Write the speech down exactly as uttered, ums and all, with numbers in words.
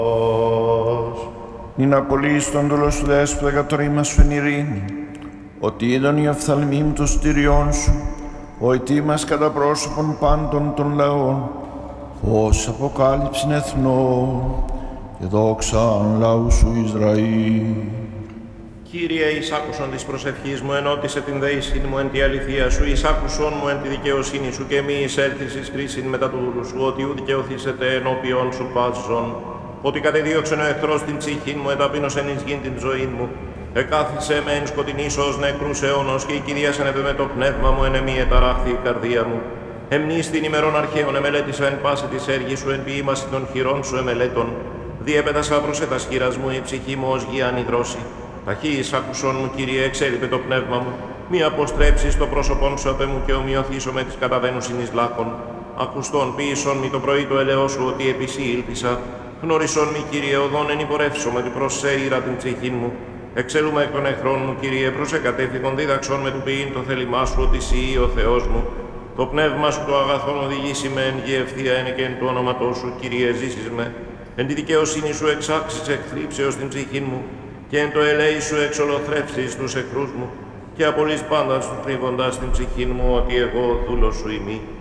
Νυν απολύεις τον δούλο σου δέσποτα κατ' ρήμα σου εν ειρήνη, ότι είδον η οφθαλμή μου των στηριών σου, ο ετοίμας κατά πρόσωπον πάντων των λαών, φως αποκάλυψην εθνών και δόξαν λαού σου Ισραήλ. Κύριε, εις άκουσον της προσευχής μου, ενώτισε την δεήσιν μου εν τη αληθεία σου, εις άκουσον μου εν τη δικαιοσύνη σου και μη εισέλθεις εις κρίσιν μετά του δούλου σου, ότι ου δικαιωθήσετε ενώπιον σου πάσον, ότι κατεδίωξεν ο εχθρός την ψυχήν μου, εταπείνωσεν εις γην την ζωήν μου, εκάθισε με εν σκοτεινής ως νεκρούς αιώνος και η Κυρία σενεβε με το πνεύμα μου, εν εμή εταράχθη η καρδία μου. Εμνείς την ημερών αρχαίων εμελέτησα εν πάση της έργης σου, εν ποιήμαση των χειρών σου εμελέτων. Διέπετασα προς ετας χείρας μου, η ψυχή μου ως γη ανιδρώση. Ταχύης άκουσον μου, Κύριε, εξέλιπε το πνεύμα μου. Μη αποστρέψεις το πρόσωπον σου απ' μου και ομοιωθήσω με τις καταβαίνουσιν εις λάκων. Ακουστών ποιήσον μη το πρωί το ελαιός σου, ότι επί σύ ήλπισα. Γνώρισον μη, Κύριε, οδόν εν υπορεύσω με την προς σε ήρα την ψυχήν μου. Εξελούμε εκ των εχθρών μου, Κύριε, προς εκατέφυγον δίδαξον με του ποιήν το θέλημά σου, ότι σύ ο Θεός μου. Το πνεύμα σου το αγαθόν οδηγήσει με εν γη ευθεία εν και εν του όνοματός σου, Κύριε, ζήσεις με. Εν τη δικαιοσύνη σου εξάξεις εκ θλίψεως την ψυχήν μου, και εν το ελέη σου εξολοθρεύσεις τους εχθρούς μου, και απολύς πάντα στους τρίβοντας την ψυχήν μου, ότι εγώ δούλος σου ημί.